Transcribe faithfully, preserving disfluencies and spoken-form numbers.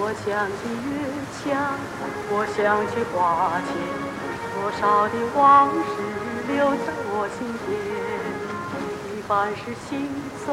我想起月墙，我想起花前，多少的往事留在我心田。一半是心酸。